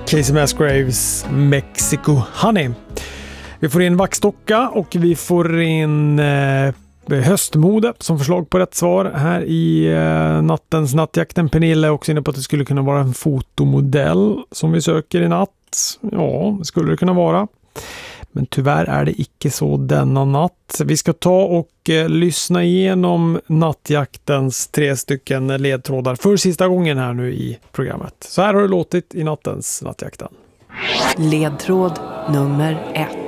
Casey Musgraves Mexico Honey. Vi får in vaxdocka och vi får in höstmode som förslag på rätt svar här i nattens nattjakten. Pernilla är också inne på att det skulle kunna vara en fotomodell som vi söker i natt. Ja, det skulle det kunna vara. Men tyvärr är det icke så denna natt. Vi ska ta och lyssna igenom nattjaktens 3 stycken ledtrådar för sista gången här nu i programmet. Så här har det låtit i nattens nattjakten. Ledtråd nummer 1.